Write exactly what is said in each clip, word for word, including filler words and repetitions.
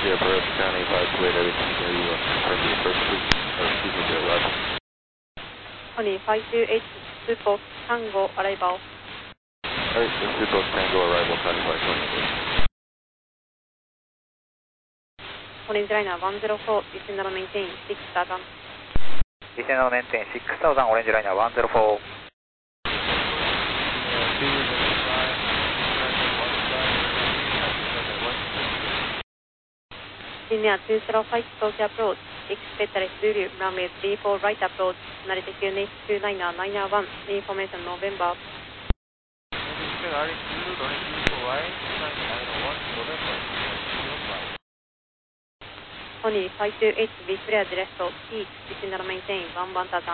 Georgia, Burris County, five two eight, everything here, you are the first fleet, or excuse me, the arrival. Pony five two eight, Super Tango arrival. Alright, the Super Tango arrival, County five two eight. Orange Liner one zero four, descend and maintain six thousand. Descend and maintain six thousand, Orange Liner one zero four. Linear two zero five, Tokyo approach, expect Zulu, runway three four right approach, Narita Q N H two niner niner one, information November. Pony five two eight, be clear direct, peak, descend and maintain one one thousand.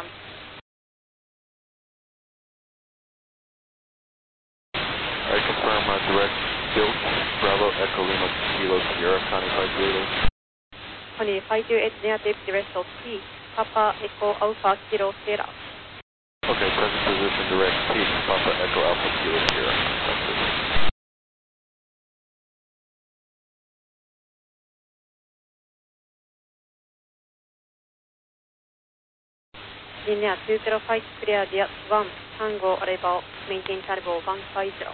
I confirm uh, direct Gilt, Bravo, Echo Lima, Kilo, Sierra, County five two eight. Pony five two eight, negative direct, peak, Papa, Echo, Alpha, Kilo, Sierra. Okay, present position direct, peak, Papa, Echo, Alpha, Kilo, Sierra. Linear two zero five, clear Dia one, Tango arrival, maintain cargo one five zero.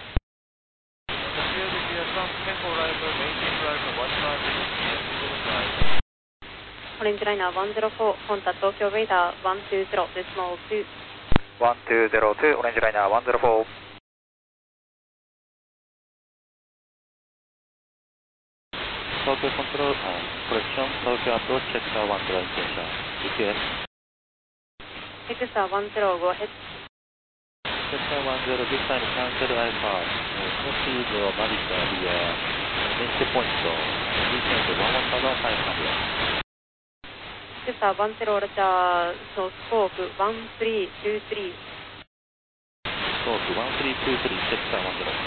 Orange Liner one zero four, contact Tokyo radar one two zero, decimal two. one two zero two, Orange Liner one zero four. Tokyo control, uh, correction, Tokyo approach, check star one zero intention. G P S. Check star one zero, go ahead. Check star one zero, this time cancel I F R. Uh, proceed uh, Narita via entry point, so descend one one thousand five hundred. Check star one zero, Roger, so scope one three two three. Scope one three two three, check star one zero.